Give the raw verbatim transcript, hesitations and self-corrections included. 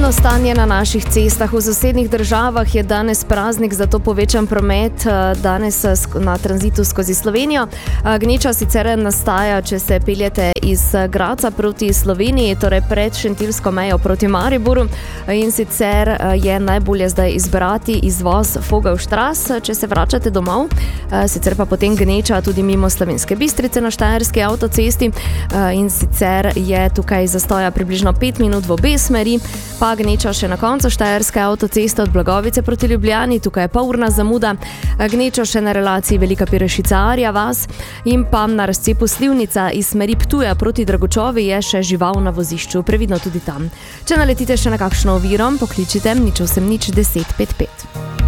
Trenutno stanje na naših cestah v sosednjih državah je danes praznik, zato povečan promet danes na tranzitu skozi Slovenijo. Gneča sicer nastaja, če se peljete iz Gradca proti Sloveniji, torej pred šentiljsko mejo proti Mariboru, in sicer je najbolje zdaj izbrati izvoz Vogelštras, če se vračate domov. Sicer pa potem gneča tudi mimo Slovenske Bistrice na štajerski avtocesti, in sicer je tukaj zastoja približno pet minut v obe smeri, pa gneča še na koncu štajerske avtoceste od Blagovice proti Ljubljani, tukaj je pol urna zamuda, gneča še na relaciji Velika Pirošica-Arja vas in pa na razcepu Slivnica iz smeri Ptuja proti Dragočovi je še žival na vozišču, previdno tudi tam. Če naletite še na kakšno oviro, pokličite nič osem nič deset pet pet.